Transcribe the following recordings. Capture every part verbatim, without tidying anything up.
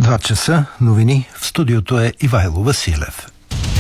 Два часа, новини, в студиото е Ивайло Василев.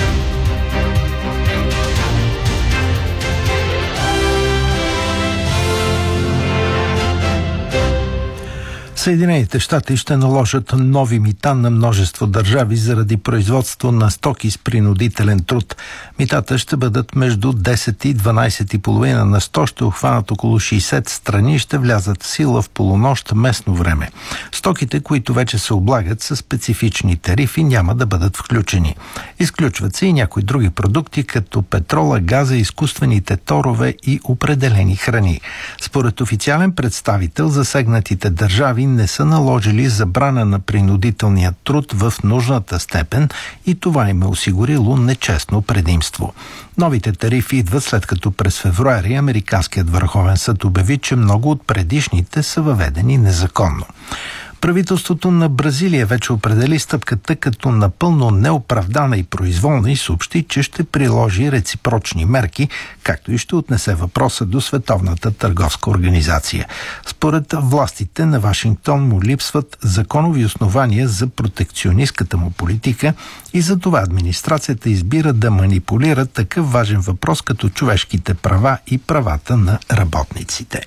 Съединените щати ще наложат нови мита на множество държави заради производство на стоки с принудителен труд. Митата ще бъдат между десет и дванадесет и половина на сто, ще обхванат около шейсет страни и ще влязат в сила в полунощ местно време. Стоките, които вече се облагат с специфични тарифи, няма да бъдат включени. Изключват се и някои други продукти, като петрола, газа, изкуствените торове и определени храни. Според официален представител, засегнатите държави не са наложили забрана на принудителния труд в нужната степен и това им е осигурило нечестно предимство. Новите тарифи идват след като през февруари Американският върховен съд обяви, че много от предишните са въведени незаконно. Правителството на Бразилия вече определи стъпката като напълно неоправдана и произволна и съобщи, че ще приложи реципрочни мерки, както и ще отнесе въпроса до Световната търговска организация. Според властите на Вашингтон му липсват законови основания за протекционистката му политика и за това администрацията избира да манипулира такъв важен въпрос като човешките права и правата на работниците.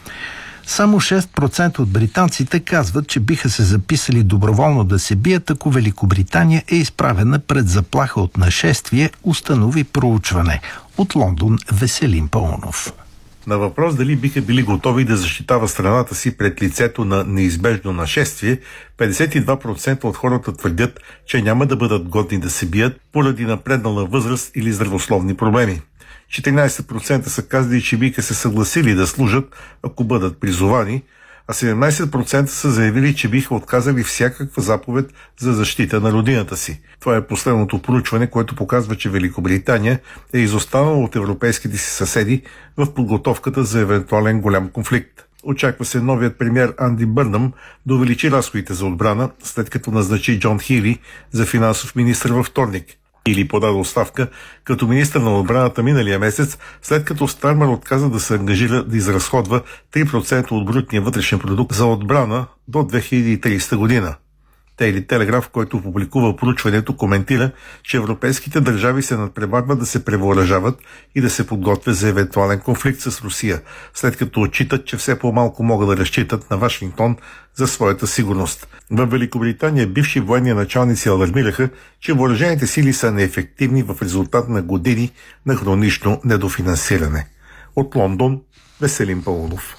Само шест процента от британците казват, че биха се записали доброволно да се бият, ако Великобритания е изправена пред заплаха от нашествие, установи проучване. От Лондон Веселин Паунов. На въпрос дали биха били готови да защитава страната си пред лицето на неизбежно нашествие, петдесет и два процента от хората твърдят, че няма да бъдат годни да се бият поради напреднала възраст или здравословни проблеми. четиринадесет процента са казали, че биха се съгласили да служат, ако бъдат призовани, а седемнадесет процента са заявили, че биха отказали всякаква заповед за защита на родината си. Това е последното проучване, което показва, че Великобритания е изостанала от европейските си съседи в подготовката за евентуален голям конфликт. Очаква се новият премиер Анди Бърнъм да увеличи разходите за отбрана, след като назначи Джон Хили за финансов министър във вторник. Или подаде оставка като министър на отбраната миналия месец, след като Стармер отказа да се ангажира да изразходва три процента от брутния вътрешен продукт за отбрана до две хиляди и тридесета година. Дейли Телеграф, който публикува проучването, коментира, че европейските държави се надпреварват да се превъоръжават и да се подготвят за евентуален конфликт с Русия, след като отчитат, че все по-малко могат да разчитат на Вашингтон за своята сигурност. В Великобритания бивши военни началници алармираха, че въоръжените сили са неефективни в резултат на години на хронично недофинансиране. От Лондон Веселин Паунов.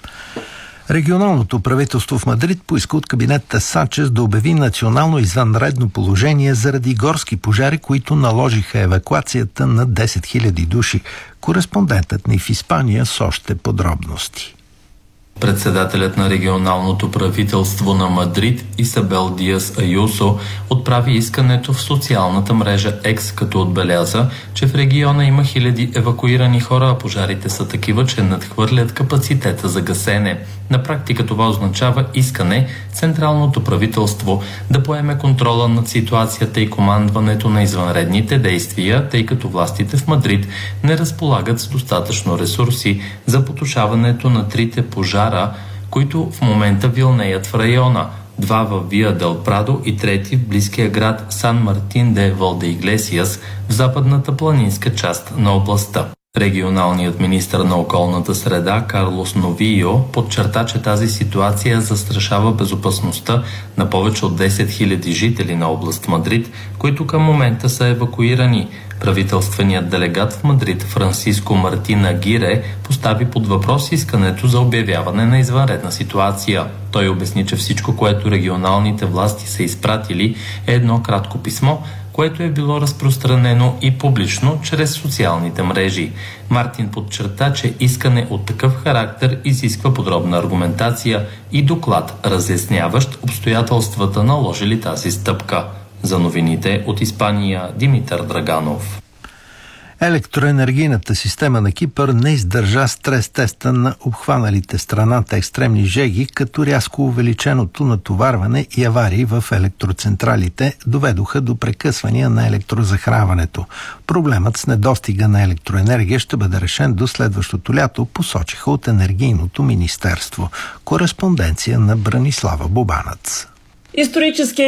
Регионалното правителство в Мадрид поиска от кабинета Санчес да обяви национално извънредно положение заради горски пожари, които наложиха евакуацията на десет хиляди души. Кореспондентът ни в Испания с още подробности. Председателят на регионалното правителство на Мадрид Исабел Диас Аюсо отправи искането в социалната мрежа X, като отбеляза, че в региона има хиляди евакуирани хора, а пожарите са такива, че надхвърлят капацитета за гасене. На практика това означава искане централното правителство да поеме контрола над ситуацията и командването на извънредните действия, тъй като властите в Мадрид не разполагат с достатъчно ресурси за потушаването на трите пожара, които в момента вилнеят в района. Два в Виа дел Прадо и трети в близкия град Сан Мартин де Валдеиглесиас в западната планинска част на областта. Регионалният министър на околната среда Карлос Новио подчерта, че тази ситуация застрашава безопасността на повече от десет хиляди жители на област Мадрид, които към момента са евакуирани. Правителственият делегат в Мадрид Франсиско Мартина Гире постави под въпрос искането за обявяване на извънредна ситуация. Той обясни, че всичко, което регионалните власти са изпратили, е едно кратко писмо, което е било разпространено и публично чрез социалните мрежи. Мартин подчерта, че искане от такъв характер изисква подробна аргументация и доклад, разясняващ обстоятелствата, наложили тази стъпка. За новините от Испания Димитър Драганов. Електроенергийната система на Кипър не издържа стрес-теста на обхваналите страната екстремни жеги, като рязко увеличеното натоварване и аварии в електроцентралите доведоха до прекъсвания на електрозахранването. Проблемът с недостига на електроенергия ще бъде решен до следващото лято, посочиха от Енергийното министерство. Кореспонденция на Бранислава Бобанац. Исторически